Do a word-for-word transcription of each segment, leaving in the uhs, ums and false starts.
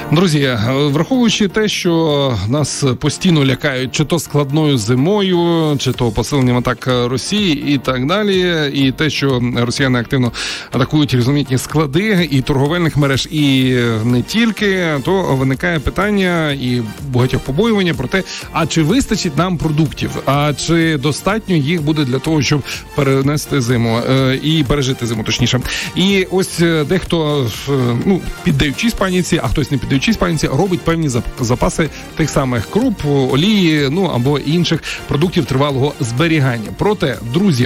Друзі, враховуючи те, що нас постійно лякають чи то складною зимою, чи то посиленням атак Росії і так далі, і те, що росіяни активно атакують різноманітні склади і торговельних мереж, і не тільки, то виникає питання і багатьох побоювання про те, а чи вистачить нам продуктів, а чи достатньо їх буде для того, щоб перенести зиму і пережити зиму, точніше. І ось дехто, ну, піддаючись паніці, а хтось не піддаючись паніці, робить певні запаси тих самих круп, олії, ну, або інших продуктів тривалого зберігання. Проте, друзі,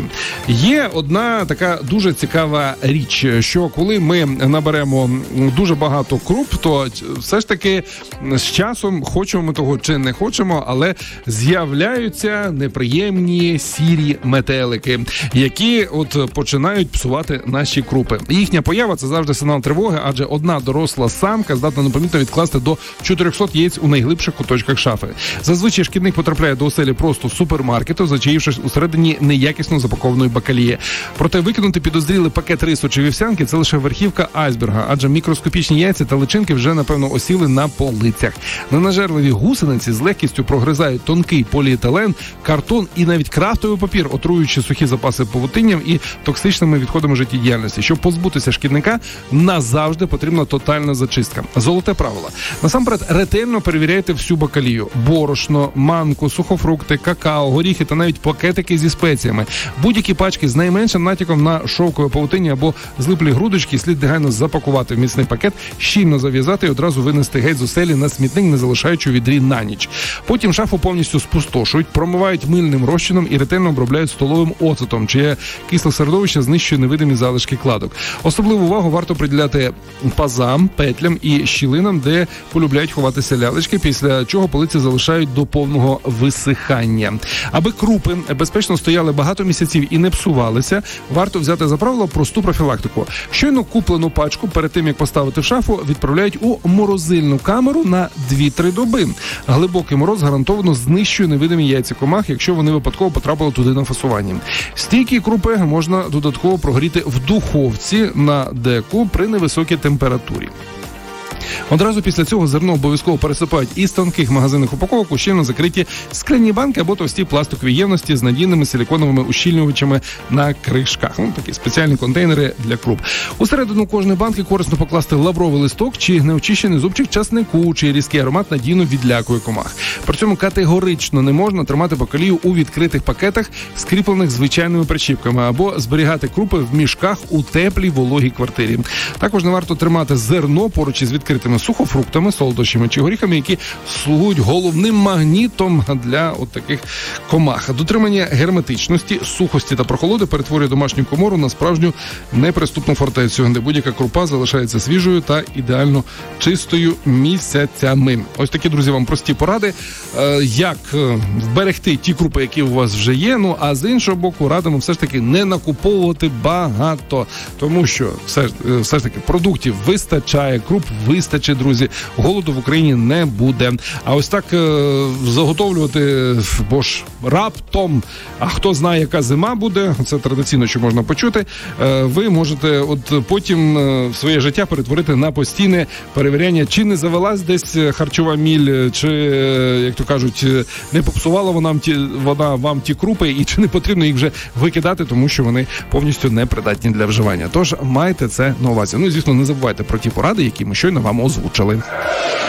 є одна така дуже цікава річ, що коли ми наберемо дуже багато круп, то все ж таки з часом, хочемо ми того чи не хочемо, але з'являються неприємні сірі метелики, які от починають псувати наші крупи. Їхня поява – це завжди сигнал тривоги, адже одна доросла самка здатна непомітно відкласти до чотириста яєць у найглибших куточках шафи. Зазвичай шкідник потрапляє до оселі просто в супермаркету, зачаївшись усередині неякісно запакованої бакалії. Проте викинути підозрілий пакет рису чи вівсянки – це лише верхівка айсберга, адже мікроскопічні яйця та личинки вже, напевно, осіли на полицях. Ненажерливі гусениці з легкістю прогризають тонкий поліетилен, картон і навіть крафтовий папір, отруюючи сухі запаси павутинням і токсичними відходами життєдіяльності. Щоб позбутися шкідника, назавжди потрібна тотальна зачистка. Золоте правило. Насамперед, ретельно перевіряйте всю бакалію. Борошно, манку, сухофрукти, какао, горіхи та навіть пакетики зі спеціями. Будь-які пачки з найменшим натяком на шовкове павутиння або злиплі грудочки слід негайно запакувати в міцний пакет, щільно зав'язати і одразу винести геть з оселі на смітник, не залишаючи у відрі на ніч. Потім шафу повністю спустошують, промивають мильним розчином і ретельно обробляють столовим оцетом, чиє кисле середовище знищує невидимі залишки кладок. Особливу увагу варто приділяти пазам, петлям і щілинам, де полюбляють ховатися лялечки, після чого полиці залишають до повного висихання. Аби крупи безпечно стояли багато місяців і не псувалися, варто взяти за правило просту профілактику. Щойно куплену пачку перед тим, як поставити в шафу, відправляють у морозильну камеру на дві-три доби. Глибокий мороз гарантовано знищує невидимі яйця комах, якщо вони випадково потрапили туди на фасування. Стійкі крупи можна додатково прогріти в духовці на деку при невисокій температурі. Одразу після цього зерно обов'язково пересипають із тонких магазинних упаковок у щільно закриті скляні банки або товсті пластикові ємності з надійними силіконовими ущільнювачами на кришках. Ну, такі спеціальні контейнери для круп. Усередину кожної банки корисно покласти лавровий листок чи неочищений зубчик часнику, чий різкий аромат надійно відлякує комах. При цьому категорично не можна тримати бакалію у відкритих пакетах, скріплених звичайними причіпками, або зберігати крупи в мішках у теплій вологій квартирі. Також не варто тримати зерно поруч із відкритими сухофруктами, солодощами чи горіхами, які слугують головним магнітом для от таких комах. Дотримання герметичності, сухості та прохолоди перетворює домашню комору на справжню неприступну фортецю, де будь-яка крупа залишається свіжою та ідеально чистою місяцями. Ось такі, друзі, вам прості поради, як вберегти ті крупи, які у вас вже є. Ну, а з іншого боку, радимо все ж таки не накуповувати багато, тому що все, все ж таки продуктів вистачає, круп вистачить, друзі. Голоду в Україні не буде. А ось так е, заготовлювати, бо ж раптом, а хто знає, яка зима буде, це традиційно, що можна почути, е, ви можете от потім е, своє життя перетворити на постійне перевіряння, чи не завелась десь харчова міль, чи, е, як то кажуть, не попсувала вона, ті, вона вам ті крупи, і чи не потрібно їх вже викидати, тому що вони повністю непридатні для вживання. Тож майте це на увазі. Ну і, звісно, не забувайте про ті поради, які ми щойно вам озвучили.